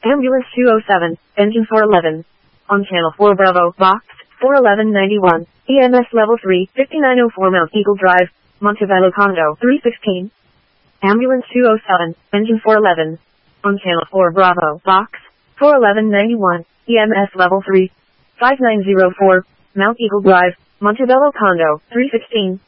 Ambulance 207, engine 411. On channel 4 Bravo, box, 41191, EMS level 3, 5904 Mount Eagle Drive, Montebello Condo, 316. Ambulance 207, engine 411. On channel 4 Bravo, box, 41191, EMS level 3, 5904, Mount Eagle Drive, Montebello Condo, 316.